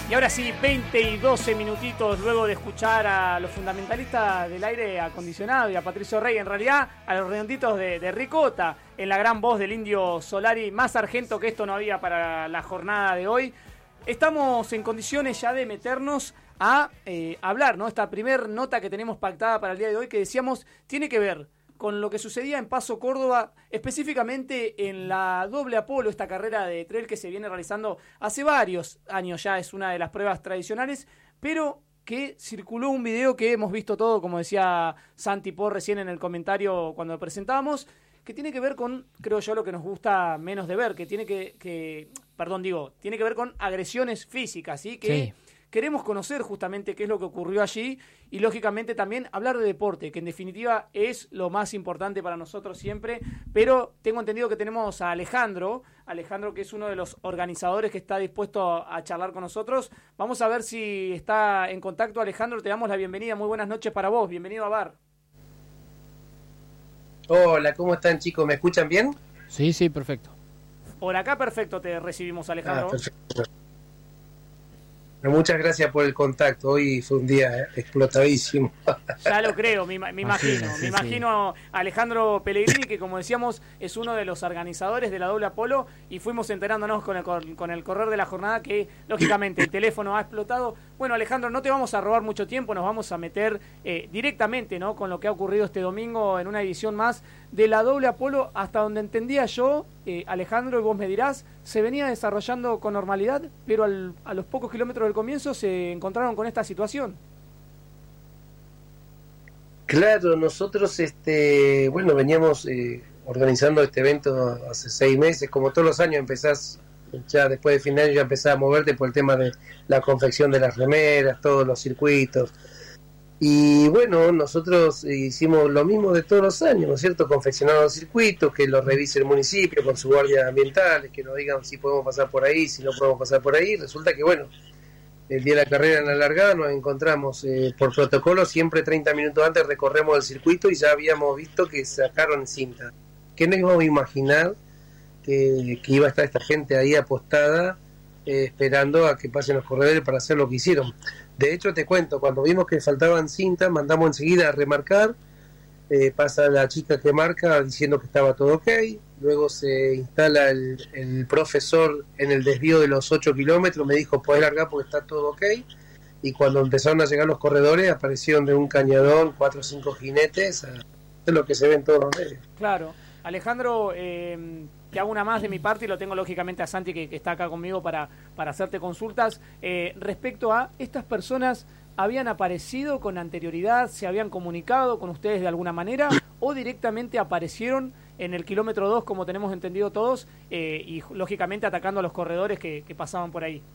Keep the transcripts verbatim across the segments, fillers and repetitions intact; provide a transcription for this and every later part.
Y ahora sí, veinte y doce minutitos luego de escuchar a los fundamentalistas del aire acondicionado y a Patricio Rey, en realidad a los redonditos de, de Ricota, en la gran voz del Indio Solari, más sargento que esto no había para la jornada de hoy. Estamos en condiciones ya de meternos a eh, hablar, ¿no? Esta primer nota que tenemos pactada para el día de hoy, que decíamos tiene que ver con lo que sucedía en Paso Córdoba, específicamente en la doble Apolo, esta carrera de trail que se viene realizando hace varios años ya, es una de las pruebas tradicionales, pero que circuló un video que hemos visto todo, como decía Santi Por recién en el comentario cuando lo presentábamos, que tiene que ver con, creo yo, lo que nos gusta menos de ver, que tiene que, que perdón, digo, tiene que ver con agresiones físicas, ¿sí? Que sí. Queremos conocer justamente qué es lo que ocurrió allí y, lógicamente, también hablar de deporte, que en definitiva es lo más importante para nosotros siempre. Pero tengo entendido que tenemos a Alejandro, Alejandro que es uno de los organizadores que está dispuesto a charlar con nosotros. Vamos a ver si está en contacto. Alejandro, te damos la bienvenida. Muy buenas noches para vos. Bienvenido a Bar. Hola, ¿cómo están, chicos? ¿Me escuchan bien? Sí, sí, perfecto. Por acá perfecto te recibimos, Alejandro. Ah, perfecto. Muchas gracias por el contacto. Hoy fue un día explotadísimo. Ya lo creo, me, me imagino. Sí, sí, me imagino sí. A Alejandro Pellegrini, que como decíamos es uno de los organizadores de la doble Apolo, y fuimos enterándonos con el, con el correr de la jornada que, lógicamente, el teléfono ha explotado. Bueno, Alejandro, no te vamos a robar mucho tiempo, nos vamos a meter eh, directamente, ¿no?, con lo que ha ocurrido este domingo en una edición más de la doble Apolo. Hasta donde entendía yo, eh, Alejandro, y vos me dirás, se venía desarrollando con normalidad, pero al, a los pocos kilómetros del comienzo se encontraron con esta situación. Claro, nosotros, este, bueno, veníamos eh, organizando este evento hace seis meses, como todos los años empezás, ya después de fin de año ya empezás a moverte por el tema de la confección de las remeras, todos los circuitos. Y bueno, nosotros hicimos lo mismo de todos los años, ¿no es cierto? Confeccionar los circuitos, que los revise el municipio con sus guardias ambientales, que nos digan si podemos pasar por ahí, si no podemos pasar por ahí. Resulta que, bueno, el día de la carrera en la largada nos encontramos eh, por protocolo, siempre treinta minutos antes recorremos el circuito y ya habíamos visto que sacaron cinta. ¿Qué nos íbamos a imaginar que, que iba a estar esta gente ahí apostada eh, esperando a que pasen los corredores para hacer lo que hicieron? De hecho, te cuento, cuando vimos que faltaban cintas, mandamos enseguida a remarcar, eh, pasa la chica que marca diciendo que estaba todo ok, luego se instala el, el profesor en el desvío de los ocho kilómetros, me dijo, podés largar porque está todo ok, y cuando empezaron a llegar los corredores, aparecieron de un cañadón cuatro o cinco jinetes, a, es lo que se ve en todos los medios. Claro. Alejandro, eh, te hago una más de mi parte y lo tengo lógicamente a Santi que, que está acá conmigo para, para hacerte consultas. Eh, respecto a estas personas, ¿habían aparecido con anterioridad, se habían comunicado con ustedes de alguna manera o directamente aparecieron en el kilómetro dos, como tenemos entendido todos, eh, y lógicamente atacando a los corredores que, que pasaban por ahí?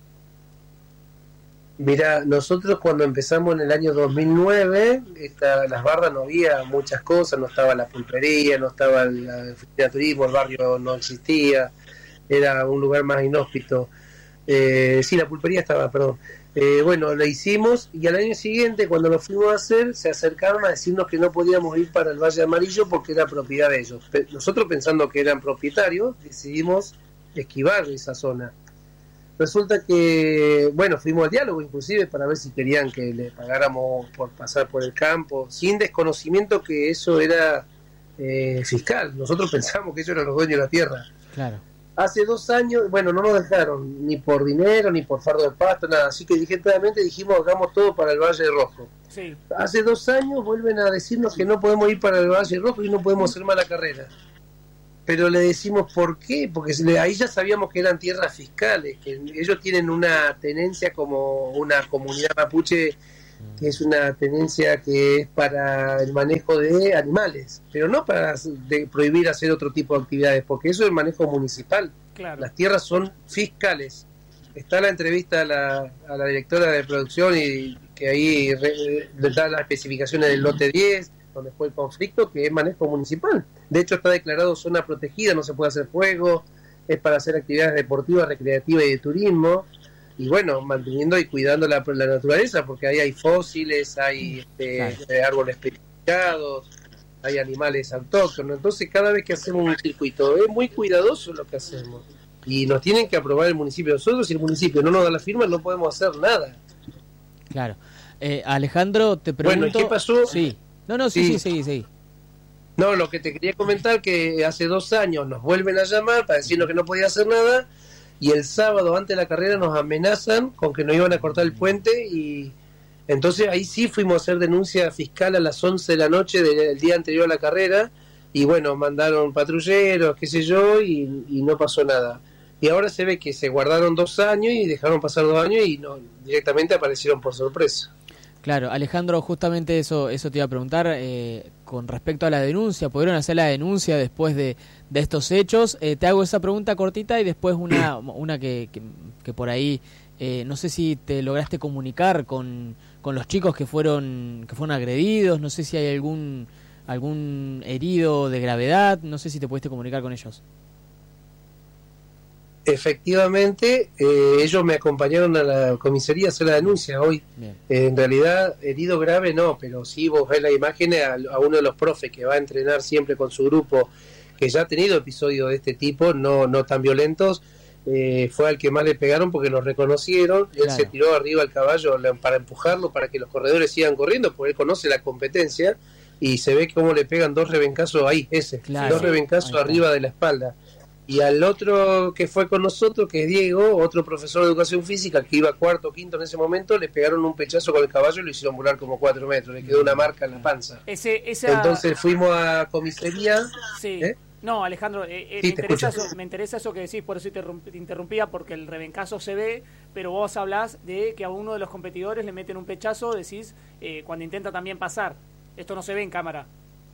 Mira, nosotros cuando empezamos en el año dos mil nueve, esta, las bardas no había muchas cosas, no estaba la pulpería, no estaba el, el turismo, el barrio no existía, era un lugar más inhóspito. Eh, sí, la pulpería estaba, perdón. Eh, bueno, lo hicimos y al año siguiente, cuando lo fuimos a hacer, se acercaron a decirnos que no podíamos ir para el Valle Amarillo porque era propiedad de ellos. Nosotros, pensando que eran propietarios, decidimos esquivar esa zona. Resulta que, bueno, fuimos al diálogo inclusive para ver si querían que le pagáramos por pasar por el campo, sin desconocimiento que eso era eh, fiscal. Nosotros pensamos que ellos eran los dueños de la tierra. Claro. Hace dos años, bueno, no nos dejaron, ni por dinero, ni por fardo de pasto, nada. Así que directamente dijimos, hagamos todo para el Valle Rojo. Sí. Hace dos años vuelven a decirnos que no podemos ir para el Valle Rojo y no podemos hacer más la carrera. Pero le decimos por qué, porque ahí ya sabíamos que eran tierras fiscales, que ellos tienen una tenencia como una comunidad mapuche, que es una tenencia que es para el manejo de animales, pero no para de prohibir hacer otro tipo de actividades, porque eso es el manejo municipal. Claro. Las tierras son fiscales. Está la entrevista a la, a la directora de producción y que ahí re, da las especificaciones del lote diez, donde fue el conflicto, que es manejo municipal. De hecho está declarado zona protegida, no se puede hacer fuego, es para hacer actividades deportivas, recreativas y de turismo, y bueno, manteniendo y cuidando la, la naturaleza, porque ahí hay fósiles, hay este, claro. árboles petrificados, hay animales autóctonos. Entonces cada vez que hacemos un circuito es muy cuidadoso lo que hacemos. y nos tienen que aprobar el municipio. Nosotros, si el municipio no nos da la firma, no podemos hacer nada. Claro. Eh, Alejandro, te pregunto... Bueno, ¿y qué pasó? Sí. No, no, sí, sí, sí, sí, sí. No, lo que te quería comentar, que hace dos años nos vuelven a llamar para decirnos que no podía hacer nada, y el sábado antes de la carrera nos amenazan con que nos iban a cortar el puente, y entonces ahí sí fuimos a hacer denuncia fiscal a las once de la noche del día anterior a la carrera, y bueno, mandaron patrulleros, qué sé yo, y, y no pasó nada. Y ahora se ve que se guardaron dos años y dejaron pasar dos años y no directamente aparecieron por sorpresa. Claro, Alejandro, justamente eso eso te iba a preguntar, eh, con respecto a la denuncia, ¿pudieron hacer la denuncia después de, de estos hechos? Eh, te hago esa pregunta cortita y después una una que, que, que por ahí, eh, no sé si te lograste comunicar con, con los chicos que fueron que fueron agredidos, no sé si hay algún algún herido de gravedad, no sé si te pudiste comunicar con ellos. Efectivamente, eh, ellos me acompañaron a la comisaría a hacer la denuncia hoy. Eh, en realidad, herido grave no, pero sí vos ves la imagen a, a uno de los profes que va a entrenar siempre con su grupo, que ya ha tenido episodios de este tipo, no no tan violentos, eh, fue al que más le pegaron porque lo reconocieron. Él Claro. se tiró arriba al caballo para empujarlo, para que los corredores sigan corriendo, porque él conoce la competencia, y se ve cómo le pegan dos rebencazos ahí, ese, Claro. dos rebencazos Ahí está. arriba de la espalda. Y al otro que fue con nosotros, que es Diego, otro profesor de educación física, que iba cuarto o quinto en ese momento, le pegaron un pechazo con el caballo y lo hicieron volar como cuatro metros, le quedó una marca en la panza. Ese, esa... Entonces fuimos a comisaría. Sí. ¿Eh? No, Alejandro, eh, eh, Sí, me, te interesa escucho. eso, me interesa eso que decís, por eso te, interrum- te interrumpía, porque el rebencazo se ve, pero vos hablás de que a uno de los competidores le meten un pechazo, decís, eh, cuando intenta también pasar. Esto no se ve en cámara.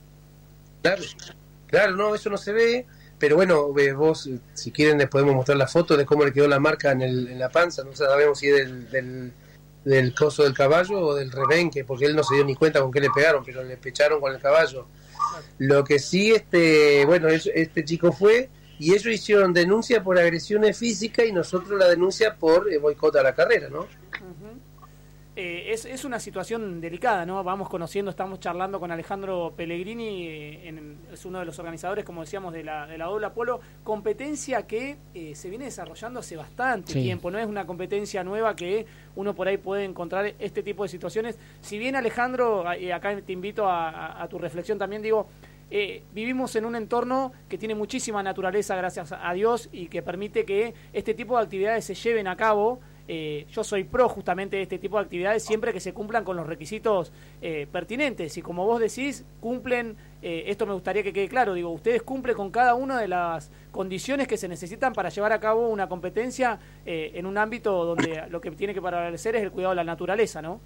Claro, claro, no, eso no se ve. Pero bueno, eh, vos, eh, si quieren, les podemos mostrar la foto de cómo le quedó la marca en, el, en la panza. No sabemos si es del, del, del coso del caballo o del rebenque, porque él no se dio ni cuenta con qué le pegaron, pero le pecharon con el caballo. Lo que sí, este bueno, es- este chico fue, y ellos hicieron denuncia por agresiones físicas y nosotros la denuncia por eh, boicot a la carrera, ¿no? Ujú. Eh, es, es una situación delicada, ¿no? Vamos conociendo, estamos charlando con Alejandro Pellegrini, eh, en- es uno de los organizadores, como decíamos, de la, de la Doble Apolo, competencia que eh, se viene desarrollando hace bastante Sí. tiempo, no es una competencia nueva que uno por ahí puede encontrar este tipo de situaciones. Si bien, Alejandro, eh, acá te invito a, a- a tu reflexión también, digo, eh, vivimos en un entorno que tiene muchísima naturaleza, gracias a Dios, y que permite que este tipo de actividades se lleven a cabo. Eh, yo soy pro justamente de este tipo de actividades siempre que se cumplan con los requisitos eh, pertinentes, y como vos decís, cumplen, eh, esto me gustaría que quede claro, digo, ustedes cumplen con cada una de las condiciones que se necesitan para llevar a cabo una competencia eh, en un ámbito donde lo que tiene que prevalecer es el cuidado de la naturaleza, ¿no?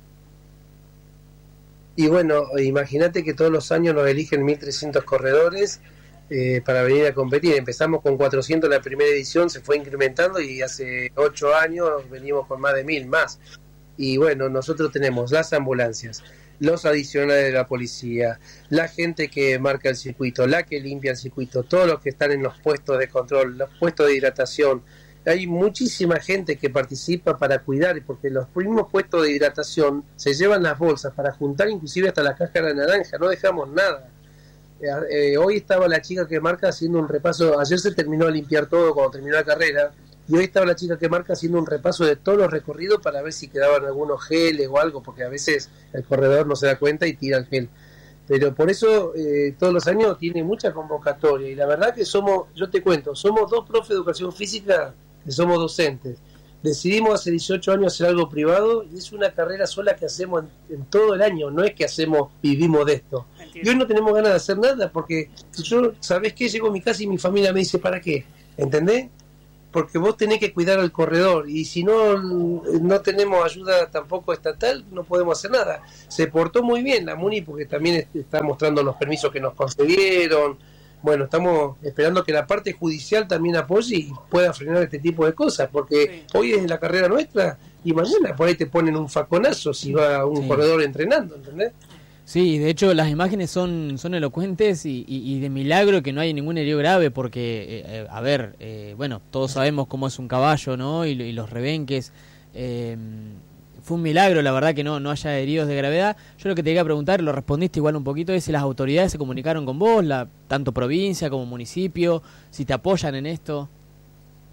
Y bueno, imagínate que todos los años nos eligen mil trescientos corredores eh, para venir a competir. Empezamos con cuatrocientos en la primera edición, se fue incrementando y hace ocho años venimos con más de mil más. Y bueno, nosotros tenemos las ambulancias, los adicionales de la policía, la gente que marca el circuito, la que limpia el circuito, todos los que están en los puestos de control, los puestos de hidratación. Hay muchísima gente que participa para cuidar, porque los mismos puestos de hidratación se llevan las bolsas para juntar inclusive hasta la cáscara de naranja, no dejamos nada. Eh, eh, hoy estaba la chica que marca haciendo un repaso, ayer se terminó de limpiar todo cuando terminó la carrera, y hoy estaba la chica que marca haciendo un repaso de todos los recorridos para ver si quedaban algunos geles o algo, porque a veces el corredor no se da cuenta y tira el gel. Pero por eso eh, todos los años tiene mucha convocatoria, y la verdad que somos, yo te cuento, somos dos profes de educación física que somos docentes. Decidimos hace dieciocho años hacer algo privado, y es una carrera sola que hacemos en, en todo el año, no es que hacemos, vivimos de esto. Entiendo. Y hoy no tenemos ganas de hacer nada, porque si yo, ¿sabés qué? Llego a mi casa y mi familia me dice, ¿para qué? ¿Entendés? Porque vos tenés que cuidar al corredor, y si no no tenemos ayuda tampoco estatal, no podemos hacer nada. Se portó muy bien la MUNI, porque también está mostrando los permisos que nos concedieron. Bueno, estamos esperando que la parte judicial también apoye y pueda frenar este tipo de cosas, porque Sí. hoy es la carrera nuestra y mañana por ahí te ponen un faconazo si va un Sí. corredor entrenando, ¿entendés? Sí, de hecho las imágenes son, son elocuentes y, y, y de milagro que no hay ningún herido grave porque, eh, a ver, eh, bueno, todos sabemos cómo es un caballo, ¿no? Y, y los rebenques. Eh, fue un milagro, la verdad, que no, no haya heridos de gravedad. Yo lo que te quería preguntar, lo respondiste igual un poquito, es si las autoridades se comunicaron con vos, la tanto provincia como municipio, si te apoyan en esto.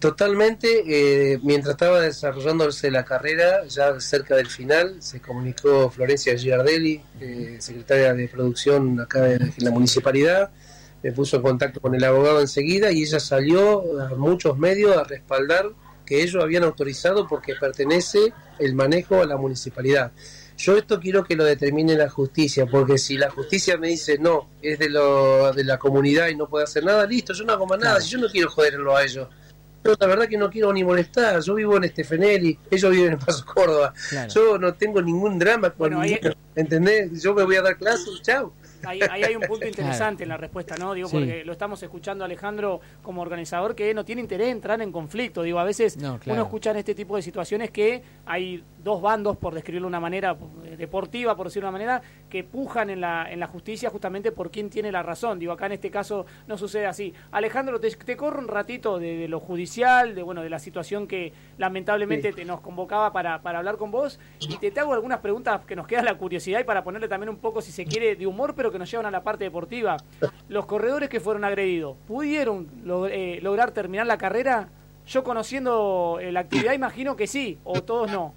Totalmente, eh, mientras estaba desarrollándose la carrera, ya cerca del final, se comunicó Florencia Giardelli, eh, secretaria de producción acá de la municipalidad, me puso en contacto con el abogado enseguida y ella salió a muchos medios a respaldar que ellos habían autorizado porque pertenece el manejo a la municipalidad. Yo esto quiero que lo determine la justicia, porque si la justicia me dice no, es de, lo, de la comunidad y no puede hacer nada, listo, yo no hago más nada, si yo no quiero joderlo a ellos. Yo la verdad que no quiero ni molestar, yo vivo en Estefanelli, ellos viven en Paso Córdoba, claro. Yo no tengo ningún drama con bueno, ahí... ¿entendés? Yo me voy a dar clases, chao. Ahí, ahí hay un punto interesante en la respuesta, ¿no? Digo, sí. Porque lo estamos escuchando a Alejandro como organizador que no tiene interés en entrar en conflicto. Digo, a veces no, claro. Uno escucha en este tipo de situaciones que hay dos bandos, por describirlo de una manera deportiva, por decirlo de una manera, que pujan en la en la justicia justamente por quién tiene la razón. Digo, acá en este caso no sucede así. Alejandro, te, te corro un ratito de, de lo judicial, de bueno, de la situación que lamentablemente sí. te nos convocaba para, para hablar con vos, y te, te hago algunas preguntas que nos queda la curiosidad y para ponerle también un poco, si se quiere, de humor, pero que nos llevan a la parte deportiva. Los corredores que fueron agredidos, ¿pudieron lo, eh, lograr terminar la carrera? Yo conociendo eh, la actividad imagino que sí, o todos no.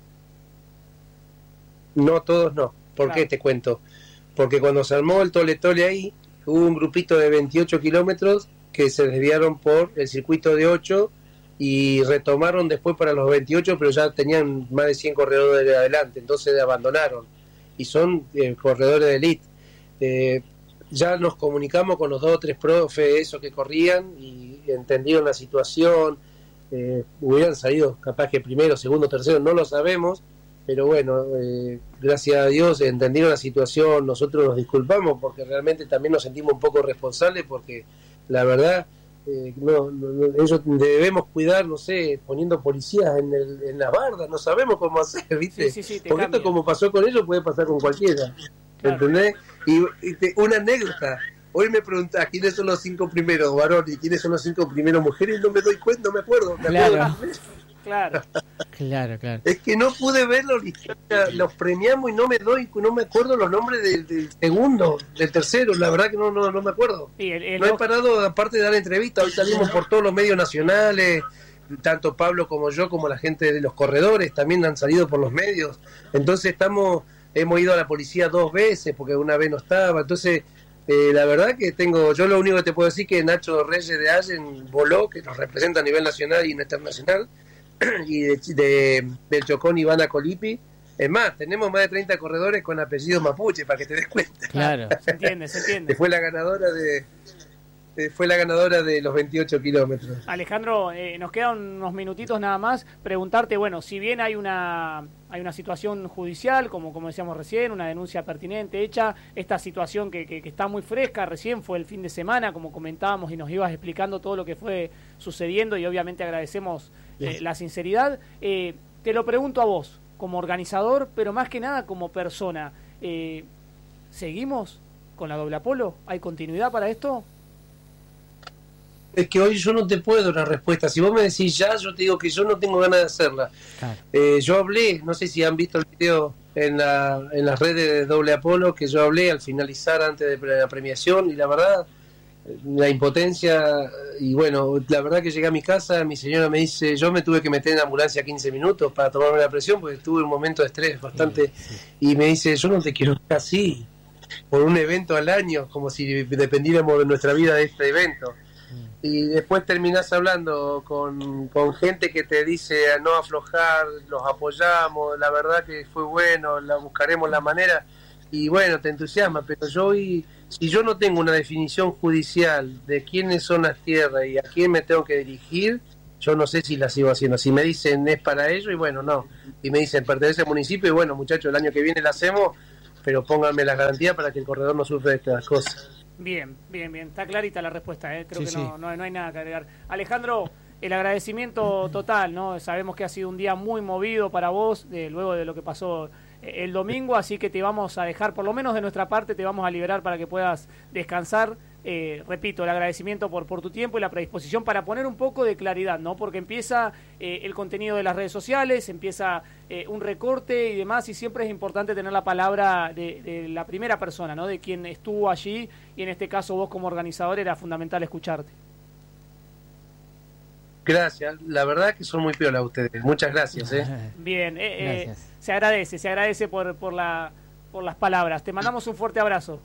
No, todos no. ¿Por claro. qué te cuento? Porque cuando se armó el tole tole ahí, hubo un grupito de veintiocho kilómetros que se desviaron por el circuito de ocho y retomaron después para los veintiocho, pero ya tenían más de cien corredores de adelante, entonces abandonaron. Y son eh, corredores de elite. Eh, ya nos comunicamos con los dos o tres profes, esos que corrían, y entendieron la situación. Eh, hubieran salido capaz que primero, segundo, tercero, no lo sabemos, pero bueno, eh, gracias a Dios entendieron la situación. Nosotros nos disculpamos porque realmente también nos sentimos un poco responsables, porque la verdad eh, no, no, ellos debemos cuidar, no sé, poniendo policías en, el, en las bardas, no sabemos cómo hacer, ¿viste? Sí, sí, sí, porque cambia. Esto como pasó con ellos puede pasar con cualquiera. Claro. ¿Entendés? Y, y te, una anécdota. Hoy me preguntás quiénes son los cinco primeros varones y quiénes son los cinco primeros mujeres, y no me doy cuenta, no me acuerdo. ¿Me claro. acuerdo? Claro. Claro, claro. Es que no pude verlos, los premiamos y no me doy, no me acuerdo los nombres del, del segundo, del tercero, la verdad que no no, no me acuerdo. Sí, el, el no he parado, aparte de dar entrevistas, hoy salimos por todos los medios nacionales, tanto Pablo como yo, como la gente de los corredores, también han salido por los medios. Entonces estamos... Hemos ido a la policía dos veces porque una vez no estaba. Entonces, eh, la verdad que tengo... Yo lo único que te puedo decir que Nacho Reyes de Allen voló, que nos representa a nivel nacional y internacional, y de, de, del Chocón Ivana Colipi. Es más, tenemos más de treinta corredores con apellido mapuche, para que te des cuenta. Claro. Se entiende, se entiende. Fue la ganadora de... fue la ganadora de los veintiocho kilómetros. Alejandro, eh, nos quedan unos minutitos nada más. Preguntarte, bueno, si bien hay una hay una situación judicial, como como decíamos recién, una denuncia pertinente hecha, esta situación que, que, que está muy fresca, recién fue el fin de semana, como comentábamos, y nos ibas explicando todo lo que fue sucediendo, y obviamente agradecemos eh, la sinceridad. Eh, te lo pregunto a vos, como organizador, pero más que nada como persona. Eh, ¿Seguimos con la doble Apolo? ¿Hay continuidad para esto? Es que hoy yo no te puedo dar una respuesta. Si vos me decís ya, yo te digo que yo no tengo ganas de hacerla. Claro. Eh, yo hablé, no sé si han visto el video en, la, en las redes de Doble Apolo, que yo hablé al finalizar antes de la premiación, y la verdad, la impotencia, y bueno, la verdad que llegué a mi casa, mi señora me dice, yo me tuve que meter en ambulancia quince minutos para tomarme la presión, porque tuve un momento de estrés bastante, sí, sí. Y me dice, yo no te quiero así, por un evento al año, como si dependiéramos de nuestra vida de este evento. Y después terminás hablando con, con gente que te dice a no aflojar, los apoyamos, la verdad que fue bueno, la buscaremos la manera, y bueno, te entusiasma, pero yo hoy, si yo no tengo una definición judicial de quiénes son las tierras y a quién me tengo que dirigir, yo no sé si la sigo haciendo. Si me dicen es para ello, y bueno, no. Y me dicen pertenece al municipio, y bueno, muchachos, el año que viene la hacemos, pero pónganme las garantías para que el corredor no sufra de estas cosas. Bien, bien, bien. Está clarita la respuesta, ¿eh? Creo sí, que no, sí. no, no hay nada que agregar. Alejandro, el agradecimiento total, ¿no? Sabemos que ha sido un día muy movido para vos, de, luego de lo que pasó el domingo, así que te vamos a dejar, por lo menos de nuestra parte, te vamos a liberar para que puedas descansar. Eh, repito, el agradecimiento por, por tu tiempo y la predisposición para poner un poco de claridad, ¿no? Porque empieza eh, el contenido de las redes sociales, empieza eh, un recorte y demás, y siempre es importante tener la palabra de, de la primera persona, ¿no? De quien estuvo allí, y en este caso vos como organizador era fundamental escucharte. Gracias, la verdad que son muy piola ustedes. Muchas gracias. ¿eh? Bien, eh, Gracias. eh, se agradece, se agradece por, por, la, por las palabras. Te mandamos un fuerte abrazo.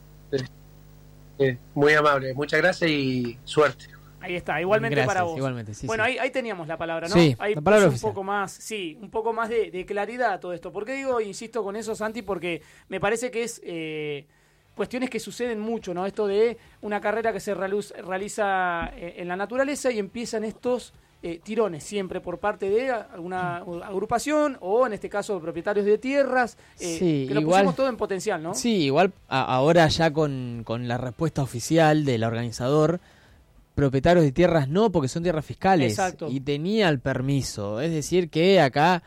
Eh, muy amable, muchas gracias y suerte. Ahí está, igualmente Gracias, para vos. igualmente, sí, bueno, sí. Ahí, ahí teníamos la palabra, ¿no? Sí, ahí la palabra puso un oficial. poco más, sí, un poco más de, de claridad a todo esto. ¿Por qué digo, insisto con eso, Santi? Porque me parece que es eh, cuestiones que suceden mucho, ¿no? Esto de una carrera que se realiza, realiza en la naturaleza y empiezan estos eh, tirones siempre por parte de alguna agrupación o en este caso propietarios de tierras, eh, Sí, que lo igual- pusimos todo en potencial, ¿no? Sí, igual a- ahora ya con, con la respuesta oficial del organizador, propietarios de tierras no, porque son tierras fiscales. Exacto. Y tenía el permiso. Es decir que acá,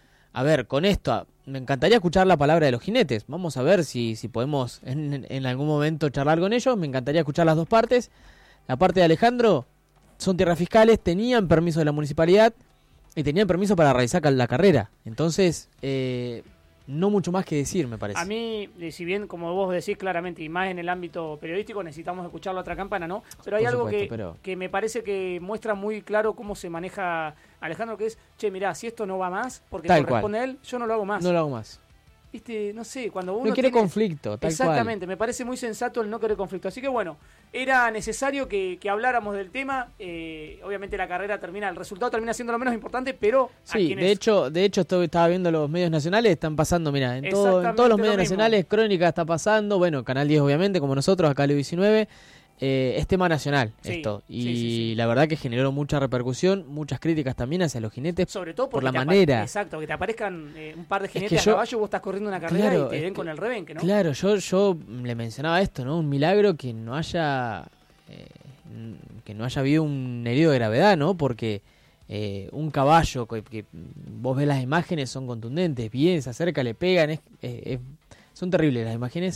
a ver, con esto, a- me encantaría escuchar la palabra de los jinetes. Vamos a ver si, si podemos en, en algún momento charlar con ellos. Me encantaría escuchar las dos partes. La parte de Alejandro, son tierras fiscales, tenían permiso de la municipalidad y tenían permiso para realizar ca- la carrera. Entonces, eh, no mucho más que decir, me parece. A mí, eh, si bien, como vos decís claramente, y más en el ámbito periodístico, necesitamos escuchar la otra campana, ¿no? Pero hay Por algo supuesto, que, pero- que me parece que muestra muy claro cómo se maneja Alejandro, que es, che, mirá, si esto no va más, porque Tal corresponde a él, yo no lo hago más. No lo hago más. Viste, no sé, cuando uno No quiere tiene- conflicto, tal Exactamente, me parece muy sensato el no querer conflicto. Así que bueno, era necesario que, que habláramos del tema. Eh, obviamente la carrera termina, el resultado termina siendo lo menos importante, pero a Sí, quienes- de hecho, de hecho estoy, estaba viendo los medios nacionales, están pasando, mira, en, todo, en Exactamente todos los lo medios mismo. nacionales, Crónica está pasando, bueno, Canal diez obviamente, como nosotros, acá Leo diecinueve, eh, es tema nacional Sí, esto. Y sí, sí, sí. la verdad que generó mucha repercusión, muchas críticas también hacia los jinetes. sobre todo por porque la te apa- manera. Exacto, que te aparezcan eh, un par de que jinetes a yo- caballo, vos estás corriendo una carrera Claro, y te es den que- con el rebenque, ¿no? Claro, yo, yo le mencionaba esto, ¿no? Un milagro que no haya eh, n- que no haya habido un herido de gravedad, ¿no? Porque eh, un caballo que, que vos ves las imágenes son contundentes, bien, se acerca, le pegan, es, es- es- son terribles las imágenes.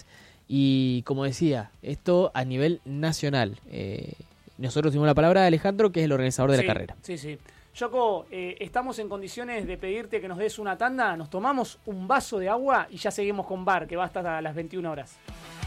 Y como decía, esto a nivel nacional. Eh, nosotros tuvimos la palabra de Alejandro, que es el organizador de Sí, la carrera. Sí, sí. Yoko, eh, estamos en condiciones de pedirte que nos des una tanda, nos tomamos un vaso de agua y ya seguimos con Bar, que va hasta las veintiuna horas.